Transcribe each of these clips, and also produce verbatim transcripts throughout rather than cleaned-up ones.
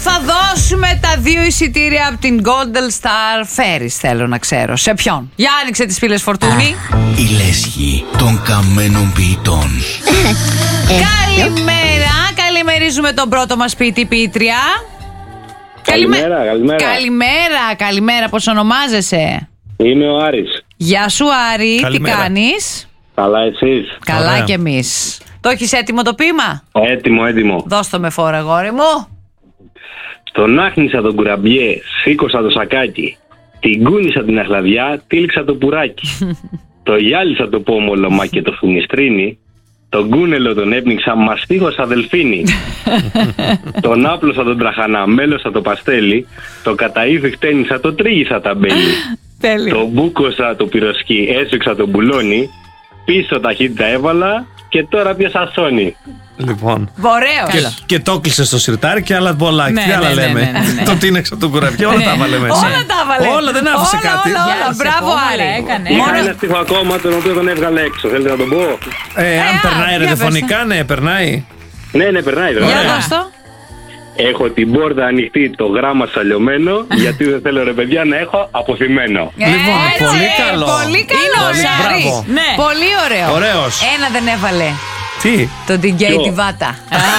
θα δώσουμε τα δύο εισιτήρια από την Golden Star Ferries, θέλω να ξέρω. Σε ποιον? Για άνοιξε τις πύλες, Φορτούνη. Η λέσχη των καμένων ποιητών. Καλημέρα, καλημερίζουμε τον πρώτο μας ποιητή ποιήτρια. Καλημέρα, καλημέρα. Καλημέρα, καλημέρα, πώς ονομάζεσαι? Είμαι ο Άρης. Γεια σου Άρη, Καλημέρα. τι κάνεις? Καλά εσείς? Καλά. Ωραία. Κι εμείς. Το έχεις έτοιμο το ποίημα? Έτοιμο, έτοιμο. Δώσ' το με φόρα, αγόρι μου. Στον άχνησα τον κουραμπιέ, σήκωσα το σακάκι. Την κούνησα την αχλαδιά, τύλιξα το πουράκι. Το γυάλισα το πόμολο, μα και το φουνιστρίνι. Τον κούνελο τον έπνιξα, μαστίγωσα δελφίνι. Τον άπλωσα τον τραχανά, μέλωσα το παστέλι. Το καταΐφι χτένισα, το τρίγησα τα μπέλι. Τέλειο. Το μπούκωσα το πυροσκή, έσφιξα το μπουλόνι. Πίσω ταχύτητα έβαλα και τώρα πιάσα σόνι. Λοιπόν. Ωραίο. Και, και το κλείσε στο σιρτάρι και άλλα πολλά. Ναι, Τι άλλα ναι, ναι, λέμε. ναι, ναι, ναι. Το τίνεξα τον κουραμπιέ, όλα τα έβαλε μέσα. Όλα τα έβαλε. Όλα, δεν άφησε Όλα, κάτι. όλα, όλα. Γεια σε, Μπράβο πόμολα Άρη. έκανε. Είχα Μόνο- ένα στίχο ακόμα τον οποίο τον έβγαλε έξω. Θέλετε να τον πω? Ε, αν α, περνάει για ραδιοφωνικά, ναι, περνάει. Ναι, ναι, περνάει. Για βέβαια. δώσ' το. Έχω την πόρτα ανοιχτή, το γράμμα σαλιωμένο, γιατί δεν θέλω ρε παιδιά να έχω αποθυμένο. Λοιπόν, Έτσι, πολύ καλό. Πολύ καλό, Πολύ, Άρη. μπράβο. Ναι. Πολύ ωραίο. Ωραίος. Ένα δεν έβαλε. Τι, Το την γκέι Ποιο? τη βάτα.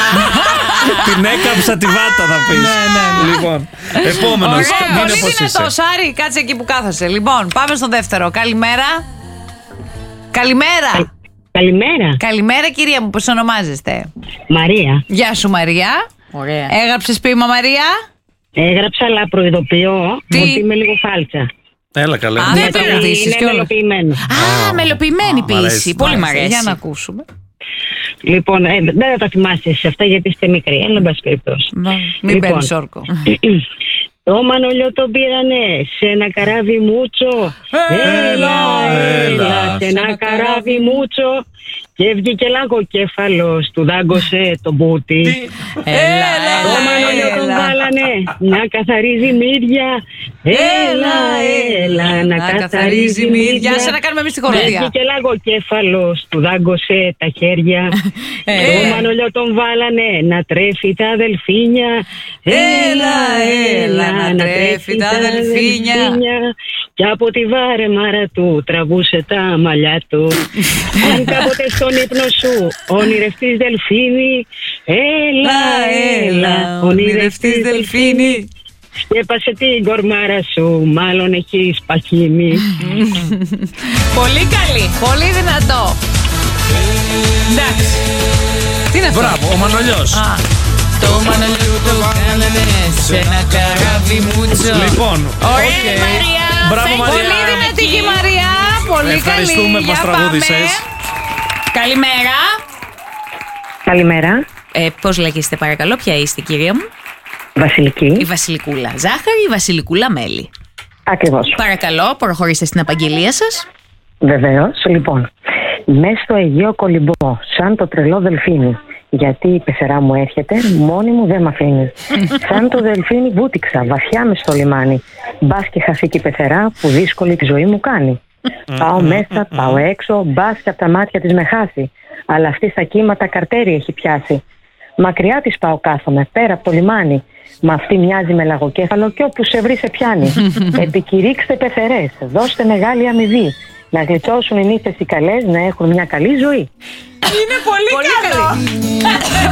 την έκαψα τη βάτα θα πεις. Λοιπόν, επόμενος. Ωραία, Είναι πολύ πως είσαι. δυνατός, Άρη. Κάτσε εκεί που κάθεσαι. Λοιπόν, πάμε στο δεύτερο. Καλημέρα. Καλημέρα. Καλημέρα, Καλημέρα, κυρία μου, πώς ονομάζεστε? Μαρία. Γεια σου, Μαρία. Ωραία. Έγραψες ποίημα, Μαρία? Έγραψα, αλλά προειδοποιώ Τι? ότι είμαι λίγο φάλτσα. Έλα καλέ. Α, μου. δεν Γιατί τραγουδήσεις είναι κιόλας. μελοποιημένο. Α, μελοποιημένη Α, μ' αρέσει. ποίηση. Πολύ μ' αρέσει. Για να ακούσουμε. Λοιπόν, ε, δεν θα τα θυμάστε σε αυτά γιατί είστε μικροί, αλλά εν πάση περιπτώσει. Μην Λοιπόν. παίρνεις όρκο. Το Μανολιό τον πήρανε σε ένα καράβι μούτσο. Έλα, έλα, σε ένα καράβι μούτσο. Και βγήκε λαγοκέφαλος, του δάγκωσε το μπούτι. Έλα, Το Μανολιό τον βάλανε να καθαρίζει μύδια. Έλα, έλα, να καθαρίζει μύδια. Σε να κάνουμε εμείς τη Και χοροδία. βγήκε λαγοκέφαλος, του δάγκωσε τα χέρια. Το Μανολιό τον βάλανε να τρέφει τα δελφίνια. Έλα, έλα, να τρέφει τα δελφίνια. Και από τη βάρεμαρα του τραβούσε τα μαλλιά του. Αν κάποτε στον ύπνο σου ονειρευτείς δελφίνι, έλα, έλα, ονειρευτείς δελφίνι. Σκέπασε την κορμάρα σου, μάλλον έχεις παχύνει. Πολύ καλή. Πολύ δυνατό. Εντάξει. Τι είναι αυτό? Μπράβο, ο Μανολιός. Α, Το Μανολιό το κάνανε σε ένα καράβι μούτσο. Λοιπόν, Ωραία, οκ. Μαρία. Μπράβο, Thank you. Μαρία. πολύ δυνατή και η Μαρία. Πολύ Ευχαριστούμε καλή. που μας Για τραγούδησες. πάμε. Καλημέρα. Καλημέρα, Ε, πώς λέγεστε παρακαλώ, ποια είστε κυρία μου? Βασιλική. Η Βασιλικούλα ζάχαρη, η Βασιλικούλα μέλι. Ακριβώς. Παρακαλώ, προχωρήστε στην απαγγελία σας. Βεβαίως, λοιπόν. Μες στο Αιγαίο κολυμπώ, σαν το τρελό δελφίνι. Γιατί η πεθερά μου έρχεται, μόνη μου δεν μ' αφήνει. Σαν το δελφίνι βούτυξα, βαθιά μες στο λιμάνι. Μπας και χαθεί και η πεθερά που δύσκολη τη ζωή μου κάνει. Πάω μέσα, πάω έξω, μπας και από τα μάτια της με χάσει. Αλλά αυτή στα κύματα καρτέρι έχει πιάσει. Μακριά της πάω κάθομαι, πέρα από το λιμάνι. Μα αυτή μοιάζει με λαγοκέφαλο και όπου σε βρει σε πιάνει. Επικηρύξτε πεθερές, δώστε μεγάλη αμοιβή. Να γλιτώσουν οι νύχτες οι καλές, να έχουν μια καλή ζωή. Είναι πολύ, Πολύ καλό. καλή.